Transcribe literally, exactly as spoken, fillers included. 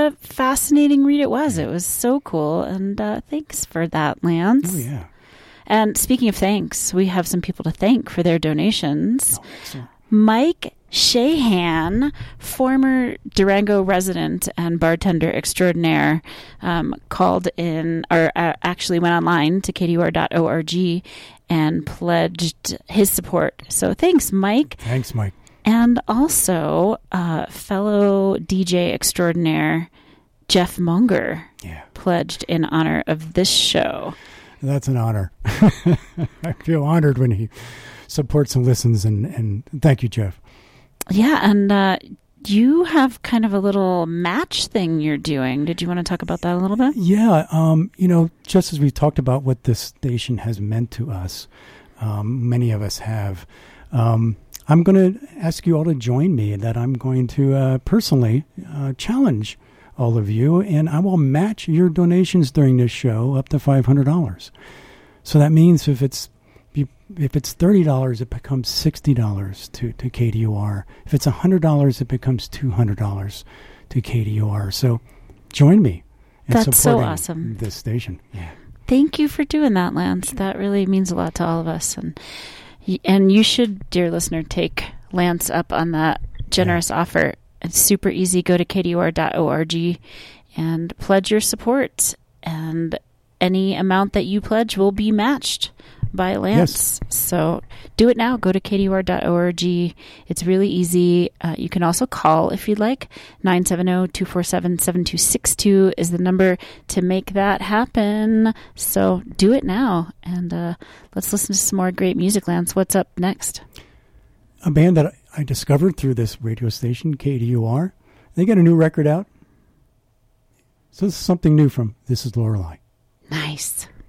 a fascinating read it was. It was so cool. And uh, thanks for that, Lance. Oh, yeah. And speaking of thanks, we have some people to thank for their donations. Oh, excellent. Mike Shahan, former Durango resident and bartender extraordinaire, um, called in, or uh, actually went online to k d u r dot org and pledged his support. So thanks, Mike. Thanks, Mike. And also, uh, fellow D J extraordinaire Jeff Munger yeah. pledged in honor of this show. That's an honor. I feel honored when he supports and listens, and, and thank you, Jeff. Yeah, and uh, you have kind of a little match thing you're doing. Did you want to talk about that a little bit? Yeah, um, you know, just as we talked about what this station has meant to us, um, many of us have, um, I'm going to ask you all to join me, that I'm going to uh, personally uh, challenge all of you, and I will match your donations during this show up to five hundred dollars. So that means if it's if it's thirty dollars, it becomes sixty dollars to, to K D U R. If it's one hundred dollars, it becomes two hundred dollars to K D U R. So join me in That's so supporting awesome. this station. Yeah. Thank you for doing that, Lance. That really means a lot to all of us. And and you should, dear listener, take Lance up on that generous yeah. offer. It's super easy. Go to k d u r dot org and pledge your support. And any amount that you pledge will be matched by Lance. Yes. So do it now. Go to k d u r dot org. It's really easy. Uh, you can also call if you'd like. nine seven zero, two four seven, seven two six two is the number to make that happen. So do it now. And uh, let's listen to some more great music, Lance. What's up next? A band that I discovered through this radio station, K D U R. They got a new record out. So this is something new from This Is Lorelei. Nice.